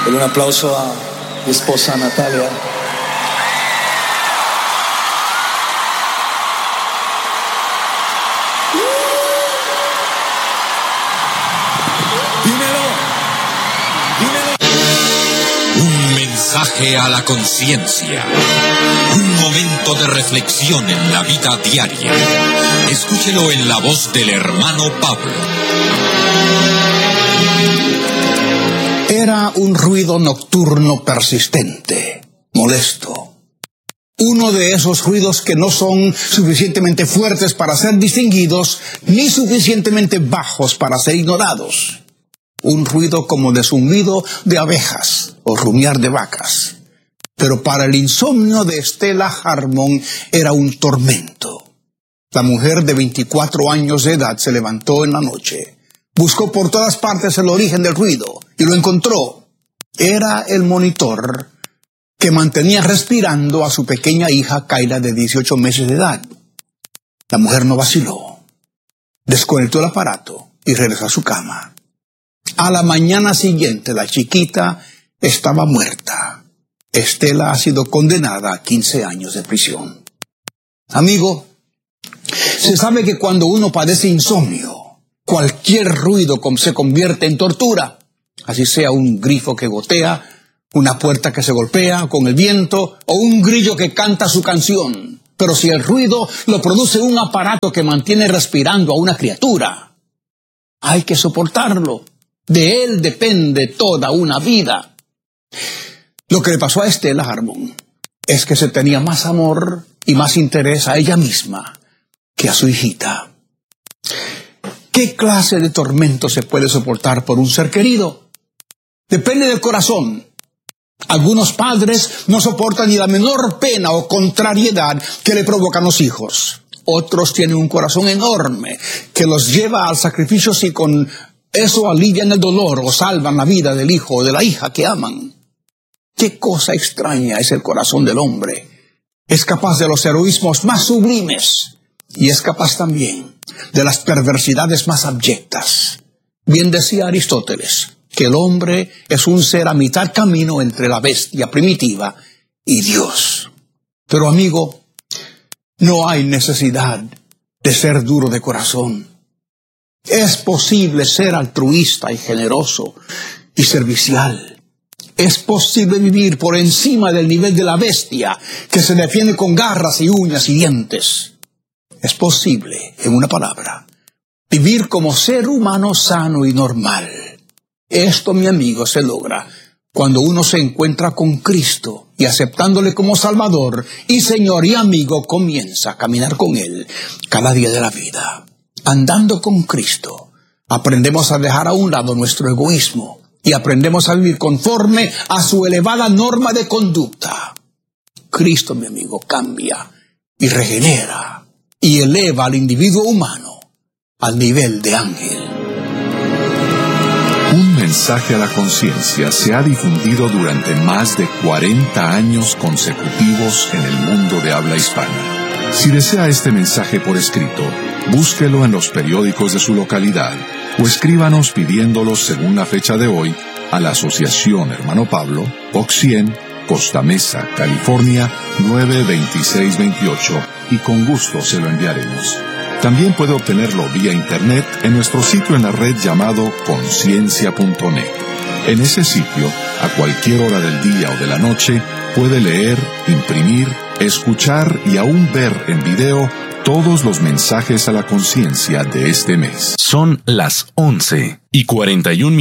Con un aplauso a mi esposa Natalia. Un mensaje a la conciencia. Un momento de reflexión en la vida diaria. Escúchelo en la voz del hermano Pablo. Era un ruido nocturno persistente, molesto. Uno de esos ruidos que no son suficientemente fuertes para ser distinguidos, ni suficientemente bajos para ser ignorados. Un ruido como de zumbido de abejas o rumiar de vacas. Pero para el insomnio de Stella Harmon era un tormento. La mujer de 24 años de edad se levantó en la noche. Buscó por todas partes el origen del ruido y lo encontró. Era el monitor que mantenía respirando a su pequeña hija Kayla de 18 meses de edad. La mujer no vaciló. Desconectó el aparato y regresó a su cama. A la mañana siguiente, la chiquita estaba muerta. Stella ha sido condenada a 15 años de prisión. Amigo, se sabe que cuando uno padece insomnio, cualquier ruido se convierte en tortura. Así sea un grifo que gotea, una puerta que se golpea con el viento o un grillo que canta su canción. Pero si el ruido lo produce un aparato que mantiene respirando a una criatura, hay que soportarlo. De él depende toda una vida. Lo que le pasó a Stella Harmon es que se tenía más amor y más interés a ella misma que a su hijita. ¿Qué clase de tormento se puede soportar por un ser querido? Depende del corazón. Algunos padres no soportan ni la menor pena o contrariedad que le provocan los hijos. Otros tienen un corazón enorme que los lleva al sacrificio si con eso alivian el dolor o salvan la vida del hijo o de la hija que aman. Qué cosa extraña es el corazón del hombre. Es capaz de los heroísmos más sublimes y es capaz también de las perversidades más abyectas. Bien decía Aristóteles que el hombre es un ser a mitad camino entre la bestia primitiva y Dios. Pero amigo, no hay necesidad de ser duro de corazón. Es posible ser altruista y generoso y servicial. Es posible vivir por encima del nivel de la bestia que se defiende con garras y uñas y dientes. Es posible, en una palabra, vivir como ser humano sano y normal. Esto, mi amigo, se logra cuando uno se encuentra con Cristo y aceptándole como Salvador y Señor y amigo comienza a caminar con Él cada día de la vida. Andando con Cristo, aprendemos a dejar a un lado nuestro egoísmo y aprendemos a vivir conforme a su elevada norma de conducta. Cristo, mi amigo, cambia y regenera y eleva al individuo humano al nivel de ángel. Un mensaje a la conciencia se ha difundido durante más de 40 años consecutivos en el mundo de habla hispana. Si desea este mensaje por escrito, búsquelo en los periódicos de su localidad o escríbanos pidiéndolo según la fecha de hoy a la Asociación Hermano Pablo, Box 100, Costa Mesa, California, 92628 y con gusto se lo enviaremos. También puede obtenerlo vía internet en nuestro sitio en la red llamado conciencia.net. En ese sitio, a cualquier hora del día o de la noche, puede leer, imprimir, escuchar y aún ver en video todos los mensajes a la conciencia de este mes. Son las 11:41